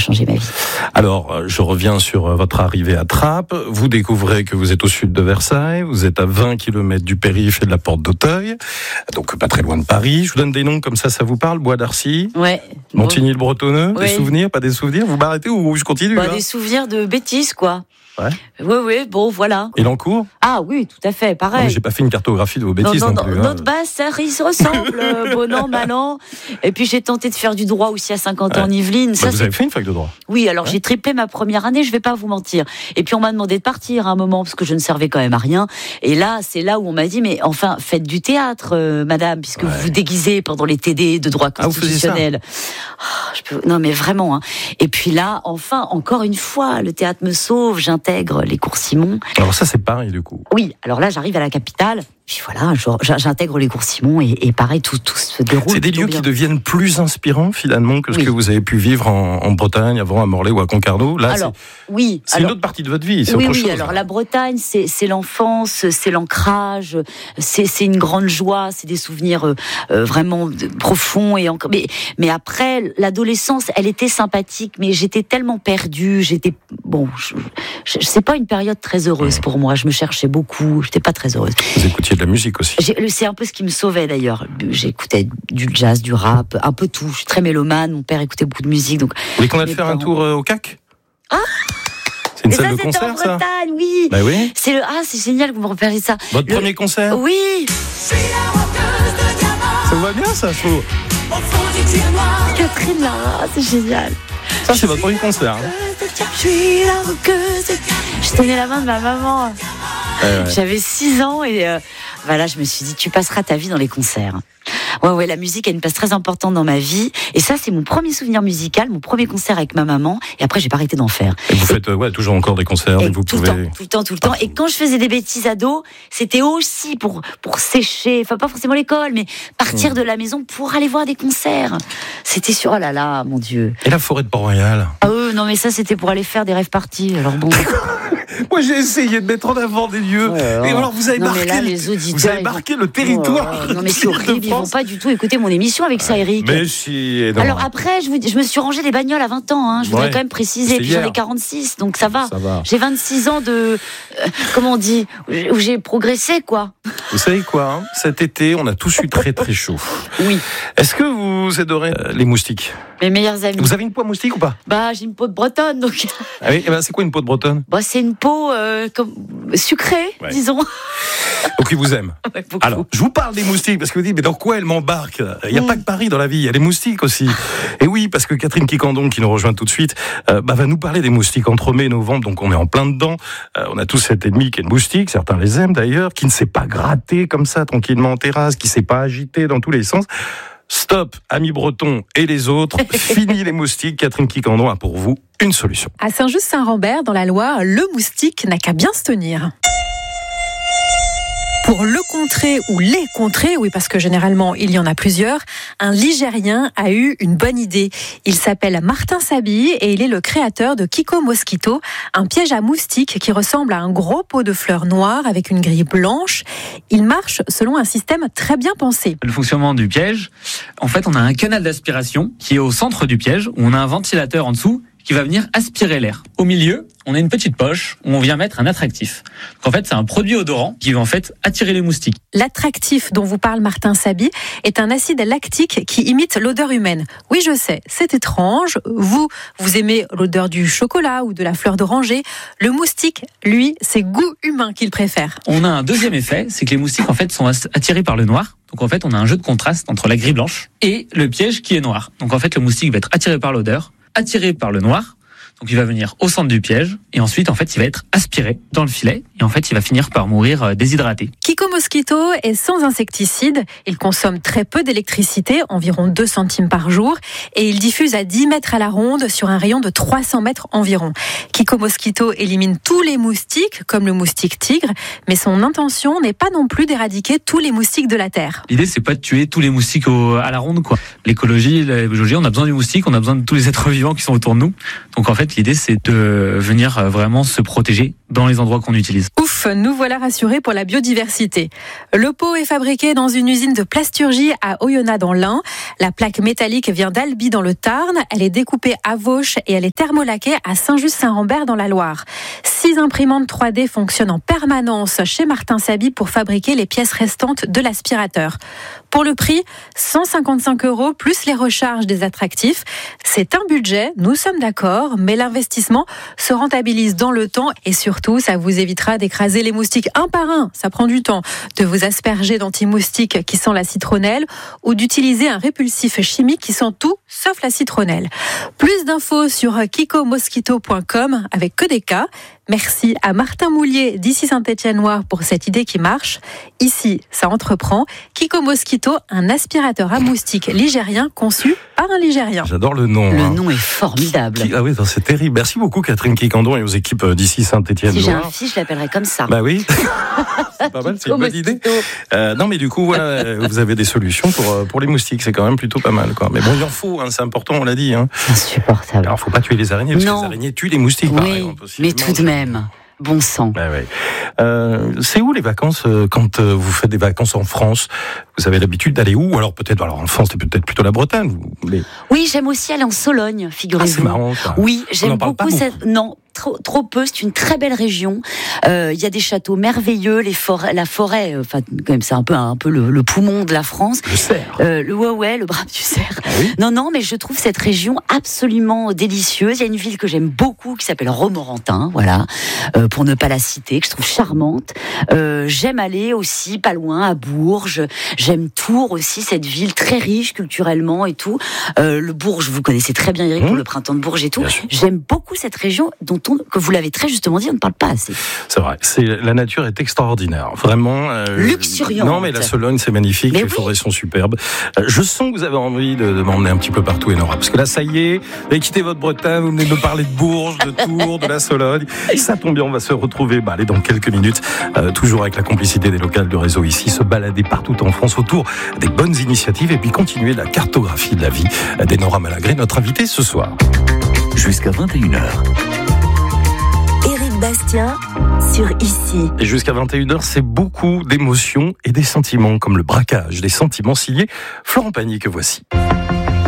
changé ma vie. Alors, je reviens sur votre arrivée à Trappes. Vous découvrez que vous êtes au sud de Versailles, vous êtes à 20 km du périph' et de la porte d'Auteuil, donc pas très loin de Paris. Je vous donne des noms comme ça vous parle? Bois d'Arcy, Ouais. Montigny-le-Bretonneux, Ouais. Des souvenirs, pas des souvenirs? Vous m'arrêtez ou je continue? Des souvenirs de bêtises, quoi. Ouais. Oui, bon, voilà. Et l'encours? Ah oui, tout à fait, pareil. Non, mais j'ai pas fait une cartographie de vos bêtises non plus. Notre base, ils se ressemblent, bon an, mal an. Et puis j'ai tenté de faire du droit aussi à 50 ans en Yvelines. Vous avez fait une fac de droit? Oui, alors j'ai triplé ma première année, je vais pas vous mentir. Et puis on m'a demandé de partir à un moment parce que je ne servais quand même à rien. Et là, c'est là où on m'a dit, mais enfin, faites du théâtre, madame, puisque vous vous déguisez pendant les TD de droit constitutionnel. Non, mais vraiment. Hein. Et puis là, enfin, encore une fois, le théâtre me sauve, j'intègre les cours Simon. Alors ça, c'est pareil du coup. Oui, alors là, j'arrive à la capitale. Puis voilà, j'intègre les cours Simon et pareil, tout se déroule. C'est des lieux qui deviennent plus inspirants finalement que ce que vous avez pu vivre en Bretagne, avant à Morlaix ou à Concarneau. Là, c'est une autre partie de votre vie, c'est autre chose. Alors la Bretagne, c'est l'enfance, c'est l'ancrage, c'est une grande joie, c'est des souvenirs vraiment profonds. Mais après, l'adolescence, elle était sympathique, mais j'étais tellement perdue, c'est pas une période très heureuse pour moi. Je me cherchais beaucoup, j'étais pas très heureuse. Vous écoutiez de la musique aussi. C'est un peu ce qui me sauvait d'ailleurs. J'écoutais du jazz, du rap, un peu tout. Je suis très mélomane. Mon père écoutait beaucoup de musique. Donc. Vous voulez qu'on aille faire un tour au CAC? Ah, c'est une salle de concert, en Bretagne, oui. Bah oui. C'est génial que vous me repériez ça. Votre premier concert? Oui. Ça vous va bien, ça, Flo? Catherine Lara, c'est génial. Ça, c'est votre premier concert. Je suis la roqueuse. Je tenais la main de ma maman. J'avais 6 ans et voilà, je me suis dit, tu passeras ta vie dans les concerts. Ouais, la musique a une place très importante dans ma vie. Et ça, c'est mon premier souvenir musical, mon premier concert avec ma maman. Et après, j'ai pas arrêté d'en faire. Et vous faites toujours encore des concerts dès que vous pouvez. Tout le temps. Et quand je faisais des bêtises ado, c'était aussi pour sécher, enfin pas forcément l'école, mais partir de la maison pour aller voir des concerts. C'était sur, oh là là, mon Dieu. Et la forêt de Port-Royal? Ah non, mais ça, c'était pour aller faire des rêves parties. Alors bon. Moi, j'ai essayé de mettre en avant des lieux. Et alors, vous avez marqué le territoire. Non, mais c'est horrible. Ils vont pas du tout écouter mon émission avec ça, Eric. Mais si. Non. Alors après, je me suis rangé les bagnoles à 20 ans. Je voudrais quand même préciser. Puis j'en ai 46, donc ça va. J'ai 26 ans de. Comment on dit? Où j'ai progressé, quoi. Vous savez quoi? Cet été, on a tous eu très très chaud. Oui. Est-ce que vous adorez les moustiques? Mes meilleurs amis. Vous avez une peau moustique ou pas? J'ai une peau de bretonne, donc. Ah oui, c'est quoi une peau de bretonne? C'est une peau sucrée, disons. Donc ils vous aiment. Alors, je vous parle des moustiques parce que vous dites, mais dans quoi elle m'embarque? Il n'y a pas que Paris dans la vie, il y a les moustiques aussi. Et oui, parce que Catherine Quicandon, qui nous rejoint tout de suite, va nous parler des moustiques entre mai et novembre, donc on est en plein dedans. On a tous cet ennemi qui est le moustique, certains les aiment d'ailleurs, qui ne sait pas gratter comme ça tranquillement en terrasse, qui ne sait pas agiter dans tous les sens. Stop, amis bretons et les autres, fini les moustiques. Catherine Quicandon a pour vous une solution. À Saint-Just-Saint-Rambert, dans la Loire, le moustique n'a qu'à bien se tenir. Pour le contrer ou les contrer, oui, parce que généralement il y en a plusieurs, un Ligérien a eu une bonne idée. Il s'appelle Martin Sabi et il est le créateur de Kiko Mosquito, un piège à moustiques qui ressemble à un gros pot de fleurs noires avec une grille blanche. Il marche selon un système très bien pensé. Le fonctionnement du piège, en fait, on a un canal d'aspiration qui est au centre du piège, où on a un ventilateur en dessous qui va venir aspirer l'air. Au milieu, on a une petite poche où on vient mettre un attractif. Donc en fait, c'est un produit odorant qui va en fait attirer les moustiques. L'attractif dont vous parle Martin Sabi est un acide lactique qui imite l'odeur humaine. Oui, je sais, c'est étrange. Vous aimez l'odeur du chocolat ou de la fleur d'oranger. Le moustique, lui, c'est goût humain qu'il préfère. On a un deuxième effet, c'est que les moustiques en fait sont attirés par le noir. Donc en fait, on a un jeu de contraste entre la grille blanche et le piège qui est noir. Donc en fait, le moustique va être attiré par l'odeur, attiré par le noir, donc il va venir au centre du piège, et ensuite en fait il va être aspiré dans le filet, et en fait il va finir par mourir déshydraté. Kiko Mosquito est sans insecticide, il consomme très peu d'électricité, environ 2 centimes par jour, et il diffuse à 10 mètres à la ronde sur un rayon de 300 mètres environ. Kiko Mosquito élimine tous les moustiques, comme le moustique tigre, mais son intention n'est pas non plus d'éradiquer tous les moustiques de la Terre. L'idée c'est pas de tuer tous les moustiques à la ronde, quoi. L'écologie, la biologie, on a besoin du moustique, on a besoin de tous les êtres vivants qui sont autour de nous. Donc en fait l'idée c'est de venir vraiment se protéger dans les endroits qu'on utilise. Ouf, nous voilà rassurés pour la biodiversité. Le pot est fabriqué dans une usine de plasturgie à Oyonnax dans l'Ain. La plaque métallique vient d'Albi dans le Tarn. Elle est découpée à Vauches et elle est thermolaquée à Saint-Just-Saint-Rambert dans la Loire. 6 imprimantes 3D fonctionnent en permanence chez Martin Saby pour fabriquer les pièces restantes de l'aspirateur. Pour le prix, 155 € plus les recharges des attractifs. C'est un budget, nous sommes d'accord, mais l'investissement se rentabilise dans le temps et surtout, ça vous évitera d'écraser les moustiques un par un. Ça prend du temps. De vous asperger d'anti-moustiques qui sent la citronnelle ou d'utiliser un répulsif chimique qui sent tout sauf la citronnelle. Plus d'infos sur kikomosquito.com avec que des cas. Merci à Martin Moulier d'ici Saint-Étienne-Noire pour cette idée qui marche. Ici, ça entreprend. Kiko Mosquito, un aspirateur à moustiques ligérien conçu par un Ligérien. J'adore le nom. Le nom est formidable. Ah oui, c'est terrible. Merci beaucoup Catherine Kikandon et aux équipes d'ici Saint-Étienne-Noire. Si j'ai un fils, je l'appellerai comme ça. Bah oui. C'est pas mal, c'est une bonne idée. Non, mais du coup, voilà, vous avez des solutions pour les moustiques. C'est quand même plutôt pas mal, quoi. Mais bon, il en faut, hein, c'est important, on l'a dit. Hein. Insupportable. Alors, faut pas tuer les araignées, parce que les araignées tuent les moustiques. Oui, pareil, mais tout de même. Bon sang. Bah ouais. C'est où les vacances quand vous faites des vacances en France? Vous avez l'habitude d'aller où? Alors peut-être, en France, c'est peut-être plutôt la Bretagne. Oui, j'aime aussi aller en Sologne, figurez-vous. Ah, c'est marrant, ça. Oui, j'aime beaucoup cette. Non. Trop peu, c'est une très belle région. Il y a des châteaux merveilleux, la forêt, enfin quand même c'est un peu le poumon de la France. Le cerf. Le brame du cerf. Ah oui. Non, mais je trouve cette région absolument délicieuse. Il y a une ville que j'aime beaucoup qui s'appelle Romorantin, voilà, pour ne pas la citer, que je trouve charmante. J'aime aller aussi pas loin à Bourges. J'aime Tours aussi, cette ville très riche culturellement et tout. Le Bourges, vous connaissez très bien Eric pour le printemps de Bourges et tout. J'aime beaucoup cette région que vous l'avez très justement dit, on ne parle pas assez. C'est vrai, la nature est extraordinaire, vraiment. Luxuriante. Non, mais la Sologne, c'est magnifique, les forêts sont superbes. Je sens que vous avez envie de m'emmener un petit peu partout, Enora, parce que là, ça y est, vous avez quitté votre Bretagne, vous venez de me parler de Bourges, de Tours, de la Sologne. Ça tombe bien, on va se retrouver dans quelques minutes, toujours avec la complicité des locales du réseau ici, se balader partout en France autour des bonnes initiatives et puis continuer la cartographie de la vie d'Enora Malagré, notre invitée ce soir. Jusqu'à 21h. Bastien sur Ici. Et jusqu'à 21h, c'est beaucoup d'émotions et des sentiments, comme le braquage des sentiments signés Florent Pagny que voici.